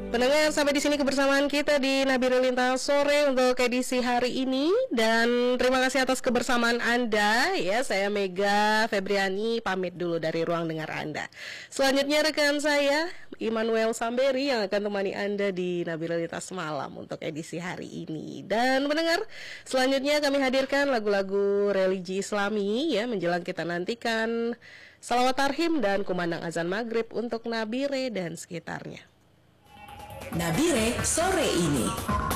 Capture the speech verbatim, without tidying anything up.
Pendengar, sampai di sini kebersamaan kita di Nabire Lintas Sore untuk edisi hari ini, dan terima kasih atas kebersamaan Anda. Ya, saya Mega Febriani pamit dulu dari ruang dengar Anda. Selanjutnya rekan saya Immanuel Samberi yang akan temani Anda di Nabire Lintas Malam untuk edisi hari ini. Dan pendengar, selanjutnya kami hadirkan lagu-lagu religi Islami ya, menjelang kita nantikan salawat tarhim dan kumandang azan maghrib untuk Nabire dan sekitarnya. Nabire sore ini.